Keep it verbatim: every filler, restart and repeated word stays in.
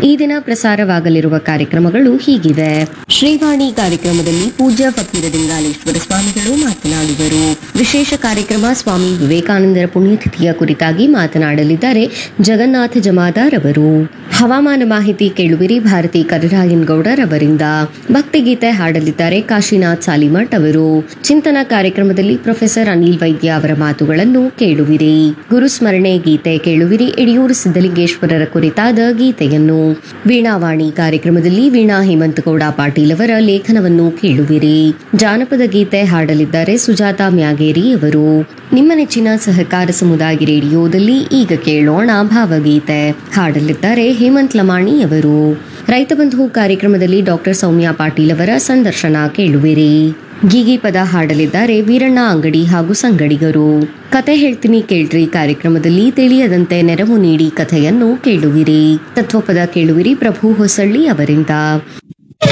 ಈ ದಿನ ಪ್ರಸಾರವಾಗಲಿರುವ ಕಾರ್ಯಕ್ರಮಗಳು ಹೀಗಿವೆ. ಶ್ರೀವಾಣಿ ಕಾರ್ಯಕ್ರಮದಲ್ಲಿ ಪೂಜ್ಯ ಫಕೀರ ಲಿಂಗಾಲೇಶ್ವರ ಸ್ವಾಮಿಗಳು ಮಾತನಾಡುವರು. ವಿಶೇಷ ಕಾರ್ಯಕ್ರಮ ಸ್ವಾಮಿ ವಿವೇಕಾನಂದರ ಪುಣ್ಯತಿಥಿಯ ಕುರಿತಾಗಿ ಮಾತನಾಡಲಿದ್ದಾರೆ ಜಗನ್ನಾಥ ಜಮಾದಾರ್ ಅವರು. ಹವಾಮಾನ ಮಾಹಿತಿ ಕೇಳುವಿರಿ ಭಾರತಿ ಕರಿರಾಯನ್ ಗೌಡರ್ ಅವರಿಂದ. ಭಕ್ತಿಗೀತೆ ಹಾಡಲಿದ್ದಾರೆ ಕಾಶಿನಾಥ್ ಸಾಲಿಮಠ್ ಅವರು. ಚಿಂತನ ಕಾರ್ಯಕ್ರಮದಲ್ಲಿ ಪ್ರೊಫೆಸರ್ ಅನಿಲ್ ವೈದ್ಯ ಅವರ ಮಾತುಗಳನ್ನು ಕೇಳುವಿರಿ. ಗುರುಸ್ಮರಣೆ ಗೀತೆ ಕೇಳುವಿರಿ, ಯಡಿಯೂರು ಸಿದ್ದಲಿಂಗೇಶ್ವರರ ಕುರಿತಾದ ಗೀತೆಯನ್ನು. ವೀಣಾವಾಣಿ ಕಾರ್ಯಕ್ರಮದಲ್ಲಿ ವೀಣಾ ಹೇಮಂತಗೌಡ ಪಾಟೀಲ್ ಅವರ ಲೇಖನವನ್ನು ಕೇಳುವಿರಿ. ಜಾನಪದ ಗೀತೆ ಹಾಡಲಿದ್ದಾರೆ ಸುಜಾತ ಮ್ಯಾಗೇರಿ ಅವರು. ನಿಮ್ಮ ನೆಚ್ಚಿನ ಸಹಕಾರ ಸಮುದಾಯ ರೇಡಿಯೋದಲ್ಲಿ ಈಗ ಕೇಳೋಣ ಭಾವಗೀತೆ. ಹಾಡಲಿದ್ದಾರೆ ಹೇಮಂತ್ ಲಮಾಣಿ ಅವರು. ರೈತ ಬಂಧು ಕಾರ್ಯಕ್ರಮದಲ್ಲಿ ಡಾಕ್ಟರ್ ಸೌಮ್ಯ ಪಾಟೀಲ್ ಅವರ ಸಂದರ್ಶನ ಕೇಳುವಿರಿ. ಗೀಗಿ ಪದ ಹಾಡಲಿದ್ದಾರೆ ವೀರಣ್ಣ ಅಂಗಡಿ ಹಾಗೂ ಸಂಗಡಿಗರು. ಕತೆ ಹೇಳ್ತೀನಿ ಕೇಳ್ರಿ ಕಾರ್ಯಕ್ರಮದಲ್ಲಿ ತಿಳಿಯದಂತೆ ನೆರವು ನೀಡಿ ಕಥೆಯನ್ನು ಕೇಳುವಿರಿ. ತತ್ವಪದ ಕೇಳುವಿರಿ ಪ್ರಭು ಹೊಸಳ್ಳಿ ಅವರಿಂದ.